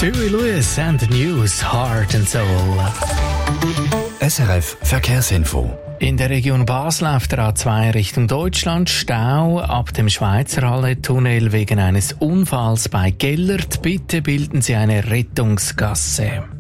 Huey Lewis and the News, Heart and Soul. SRF Verkehrsinfo. In der Region Basel auf der A2 Richtung Deutschland Stau ab dem Schweizerhalle-Tunnel wegen eines Unfalls bei Gellert. Bitte bilden Sie eine Rettungsgasse.